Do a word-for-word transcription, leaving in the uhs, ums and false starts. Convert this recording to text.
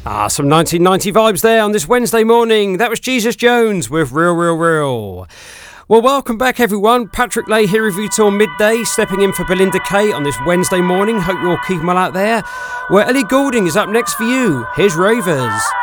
Ah, some nineteen ninety vibes there on this Wednesday morning. That was Jesus Jones with Real, Real, Real. Well, welcome back, everyone. Patrick Lay here with you till midday, stepping in for Belinda Kay on this Wednesday morning. Hope you're all keeping well out there. Well, Ellie Goulding is up next for you. Here's Ravers.